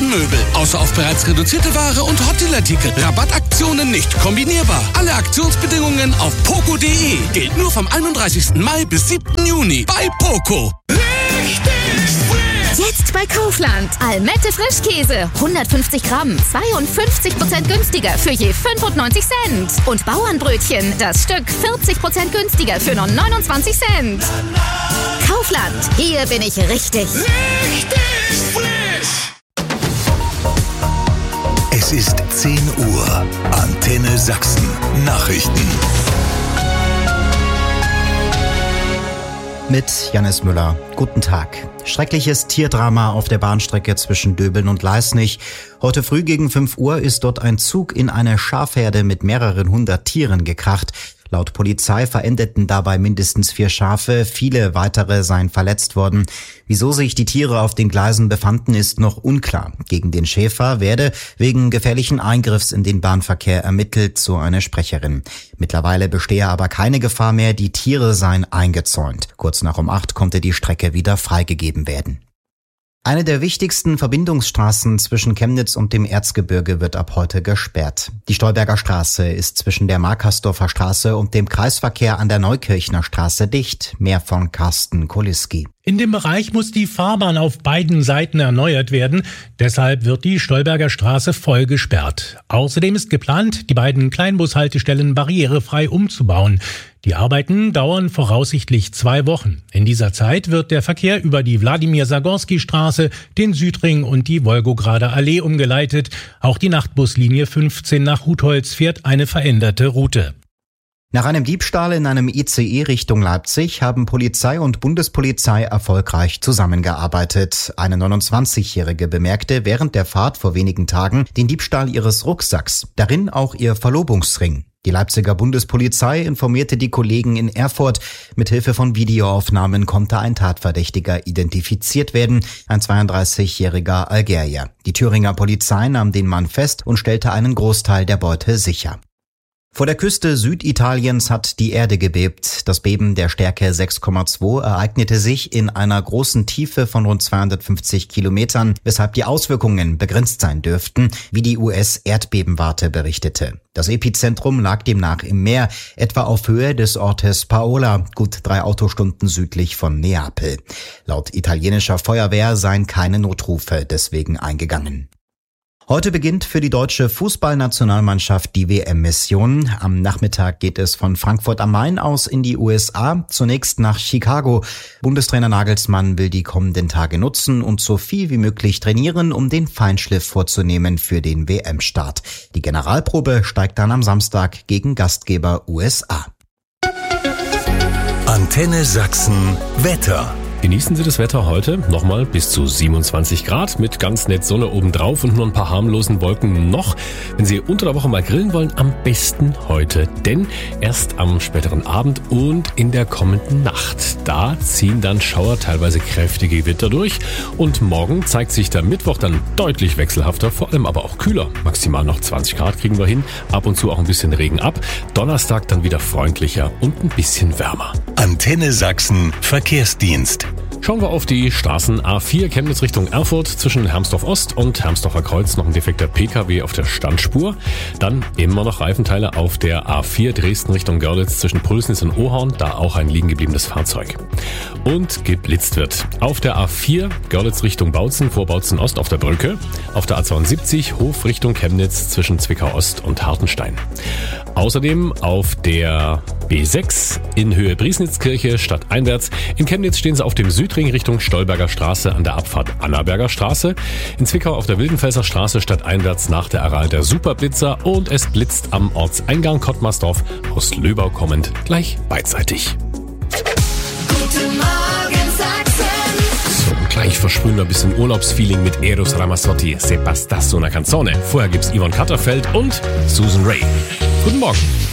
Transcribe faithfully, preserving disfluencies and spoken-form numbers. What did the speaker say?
Möbel. Außer auf bereits reduzierte Ware und Hot-Deal-Artikel. Rabattaktionen nicht kombinierbar. Alle Aktionsbedingungen auf poco punkt de. Gilt nur vom einunddreißigsten Mai bis siebten Juni bei Poco. Jetzt bei Kaufland. Almette Frischkäse. hundertfünfzig Gramm. zweiundfünfzig Prozent günstiger für je fünfundneunzig Cent. Und Bauernbrötchen. Das Stück vierzig Prozent günstiger für nur neunundzwanzig Cent. Kaufland. Hier bin ich richtig. Richtig frisch. Es ist zehn Uhr. Antenne Sachsen. Nachrichten. Mit Jannis Müller. Guten Tag. Schreckliches Tierdrama auf der Bahnstrecke zwischen Döbeln und Leisnig. Heute früh gegen fünf Uhr ist dort ein Zug in eine Schafherde mit mehreren hundert Tieren gekracht. Laut Polizei verendeten dabei mindestens vier Schafe, viele weitere seien verletzt worden. Wieso sich die Tiere auf den Gleisen befanden, ist noch unklar. Gegen den Schäfer werde wegen gefährlichen Eingriffs in den Bahnverkehr ermittelt, so eine Sprecherin. Mittlerweile bestehe aber keine Gefahr mehr, die Tiere seien eingezäunt. Kurz nach um acht konnte die Strecke wieder freigegeben werden. Eine der wichtigsten Verbindungsstraßen zwischen Chemnitz und dem Erzgebirge wird ab heute gesperrt. Die Stolberger Straße ist zwischen der Markersdorfer Straße und dem Kreisverkehr an der Neukirchner Straße dicht. Mehr von Carsten Koliski. In dem Bereich muss die Fahrbahn auf beiden Seiten erneuert werden. Deshalb wird die Stolberger Straße voll gesperrt. Außerdem ist geplant, die beiden Kleinbushaltestellen barrierefrei umzubauen. Die Arbeiten dauern voraussichtlich zwei Wochen. In dieser Zeit wird der Verkehr über die Wladimir-Sagorski-Straße, den Südring und die Wolgograder Allee umgeleitet. Auch die Nachtbuslinie fünfzehn nach Hutholz fährt eine veränderte Route. Nach einem Diebstahl in einem I C E Richtung Leipzig haben Polizei und Bundespolizei erfolgreich zusammengearbeitet. Eine neunundzwanzigjährige bemerkte während der Fahrt vor wenigen Tagen den Diebstahl ihres Rucksacks, darin auch ihr Verlobungsring. Die Leipziger Bundespolizei informierte die Kollegen in Erfurt. Mithilfe von Videoaufnahmen konnte ein Tatverdächtiger identifiziert werden, ein zweiunddreißigjähriger Algerier. Die Thüringer Polizei nahm den Mann fest und stellte einen Großteil der Beute sicher. Vor der Küste Süditaliens hat die Erde gebebt. Das Beben der Stärke sechs Komma zwei ereignete sich in einer großen Tiefe von rund zweihundertfünfzig Kilometern, weshalb die Auswirkungen begrenzt sein dürften, wie die U S-Erdbebenwarte berichtete. Das Epizentrum lag demnach im Meer, etwa auf Höhe des Ortes Paola, gut drei Autostunden südlich von Neapel. Laut italienischer Feuerwehr seien keine Notrufe deswegen eingegangen. Heute beginnt für die deutsche Fußballnationalmannschaft die W M-Mission. Am Nachmittag geht es von Frankfurt am Main aus in die U S A, zunächst nach Chicago. Bundestrainer Nagelsmann will die kommenden Tage nutzen und so viel wie möglich trainieren, um den Feinschliff vorzunehmen für den W M-Start. Die Generalprobe steigt dann am Samstag gegen Gastgeber U S A. Antenne Sachsen Wetter. Genießen Sie das Wetter heute nochmal bis zu siebenundzwanzig Grad mit ganz nett Sonne obendrauf und nur ein paar harmlosen Wolken noch. Wenn Sie unter der Woche mal grillen wollen, am besten heute, denn erst am späteren Abend und in der kommenden Nacht, da ziehen dann Schauer, teilweise kräftige Gewitter durch und morgen zeigt sich der Mittwoch dann deutlich wechselhafter, vor allem aber auch kühler. Maximal noch zwanzig Grad kriegen wir hin, ab und zu auch ein bisschen Regen ab. Donnerstag dann wieder freundlicher und ein bisschen wärmer. Antenne Sachsen Verkehrsdienst. Schauen wir auf die Straßen A vier Chemnitz Richtung Erfurt, zwischen Hermsdorf Ost und Hermsdorfer Kreuz noch ein defekter P K W auf der Standspur. Dann immer noch Reifenteile auf der A vier Dresden Richtung Görlitz zwischen Pulsnitz und Ohorn, da auch ein liegen gebliebenes Fahrzeug. Und geblitzt wird auf der A vier Görlitz Richtung Bautzen vor Bautzen Ost auf der Brücke, auf der A zweiundsiebzig Hof Richtung Chemnitz zwischen Zwickau Ost und Hartenstein. Außerdem auf der B sechs in Höhe Briesnitzkirche stadteinwärts. In Chemnitz stehen sie auf dem Südring Richtung Stolberger Straße an der Abfahrt Annaberger Straße. In Zwickau auf der Wildenfelser Straße stadteinwärts nach der Aral der Superblitzer und es blitzt am Ortseingang Kottmarsdorf aus Löbau kommend gleich beidseitig. Guten Morgen Sachsen. So, gleich versprühen wir ein bisschen Urlaubsfeeling mit Eros Ramazzotti, Se basta una canzone. Vorher gibt's Yvonne Katterfeld und Susan Ray. Guten Morgen.